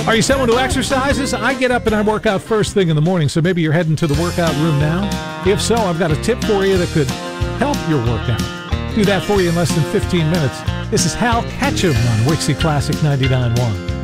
Are you someone who exercises? I get up and I work out first thing in the morning, so maybe you're heading to the workout room now. If so, I've got a tip for you that could help your workout. Do that for you in less than 15 minutes. This is Hal Ketchum on Wixie Classic 99.1.